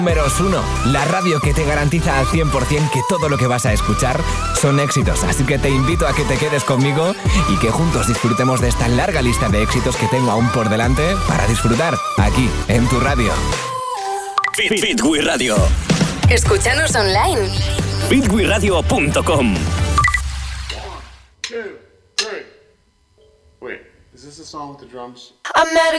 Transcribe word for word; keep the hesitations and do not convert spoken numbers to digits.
Números uno, la radio que te garantiza al cien por ciento que todo lo que vas a escuchar son éxitos. Así que te invito a que te quedes conmigo y que juntos disfrutemos de esta larga lista de éxitos que tengo aún por delante para disfrutar aquí, en tu radio. Fit, Fit We Radio. Escúchanos online. fit we radio punto com. Two, three. Wait, is this the song with the drums? I met a